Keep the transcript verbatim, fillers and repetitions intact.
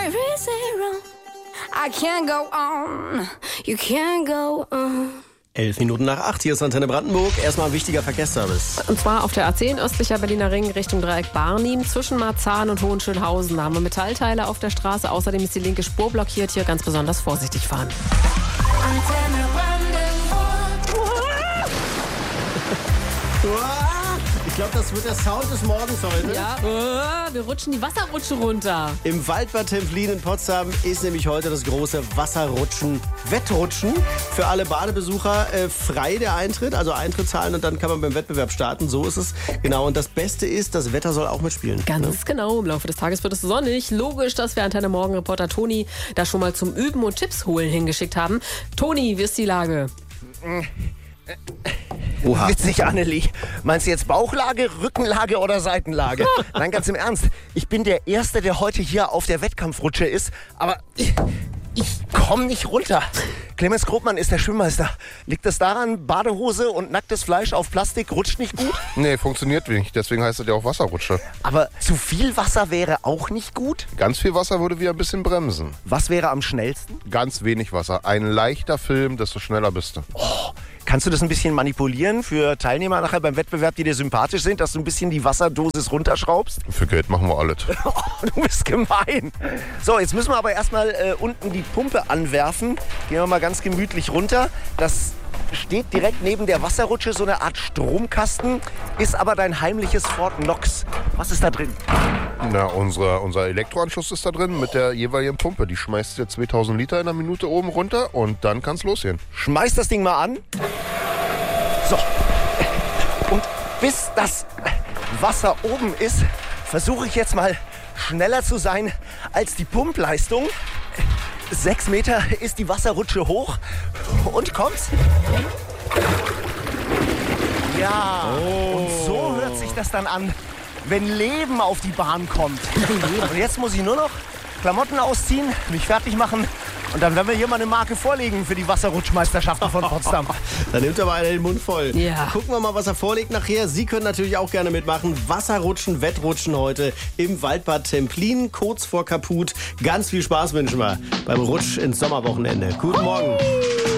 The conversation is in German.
is zero. I can't go on. You can't go on. Elf Minuten nach acht, hier ist Antenne Brandenburg. Erstmal ein wichtiger Verkehrsservice. Und zwar auf der A zehn, östlicher Berliner Ring, Richtung Dreieck Barnim, zwischen Marzahn und Hohenschönhausen. Da haben wir Metallteile auf der Straße. Außerdem ist die linke Spur blockiert. Hier ganz besonders vorsichtig fahren. Antenne Brandenburg. Ich glaube, das wird der Sound des Morgens heute. Ja, oh, wir rutschen die Wasserrutsche runter. Im Waldbad Templin in Potsdam ist nämlich heute das große Wasserrutschen, Wettrutschen. Für alle Badebesucher äh, frei der Eintritt, also Eintritt zahlen und dann kann man beim Wettbewerb starten. So ist es. Genau, und das Beste ist, das Wetter soll auch mitspielen. Ganz ne? genau, im Laufe des Tages wird es sonnig. Logisch, dass wir Antenne Morgen Reporter Toni da schon mal zum Üben und Tipps holen hingeschickt haben. Toni, wie ist die Lage? Oha. Witzig, Annelie. Meinst du jetzt Bauchlage, Rückenlage oder Seitenlage? Nein, ganz im Ernst. Ich bin der Erste, der heute hier auf der Wettkampfrutsche ist, aber ich, ich komme nicht runter. Clemens Grobmann ist der Schwimmmeister. Liegt das daran, Badehose und nacktes Fleisch auf Plastik rutscht nicht gut? Nee, funktioniert nicht. Deswegen heißt es ja auch Wasserrutsche. Aber zu viel Wasser wäre auch nicht gut? Ganz viel Wasser würde wieder ein bisschen bremsen. Was wäre am schnellsten? Ganz wenig Wasser. Ein leichter Film, desto schneller bist du. Oh. Kannst du das ein bisschen manipulieren für Teilnehmer nachher beim Wettbewerb, die dir sympathisch sind, dass du ein bisschen die Wasserdosis runterschraubst? Für Geld machen wir alles. Oh, du bist gemein. So, jetzt müssen wir aber erstmal äh, unten die Pumpe anwerfen. Gehen wir mal ganz gemütlich runter. Das steht direkt neben der Wasserrutsche, so eine Art Stromkasten, ist aber dein heimliches Fort Knox. Was ist da drin? Na, unser, unser Elektroanschluss ist da drin mit der jeweiligen Pumpe. Die schmeißt dir zweitausend Liter in einer Minute oben runter und dann kann's losgehen. Schmeiß das Ding mal an. So. Und bis das Wasser oben ist, versuche ich jetzt mal schneller zu sein als die Pumpleistung. Sechs Meter ist die Wasserrutsche hoch. Und kommt's? Ja, oh. Und so hört sich das dann an, wenn Leben auf die Bahn kommt. Und jetzt muss ich nur noch Klamotten ausziehen, mich fertig machen und dann werden wir hier mal eine Marke vorlegen für die Wasserrutschmeisterschaften von Potsdam. Da nimmt aber einer den Mund voll. Ja. Gucken wir mal, was er vorlegt nachher. Sie können natürlich auch gerne mitmachen. Wasserrutschen, Wettrutschen heute im Waldbad Templin, kurz vor Kaput. Ganz viel Spaß wünschen wir beim Rutsch ins Sommerwochenende. Guten Morgen.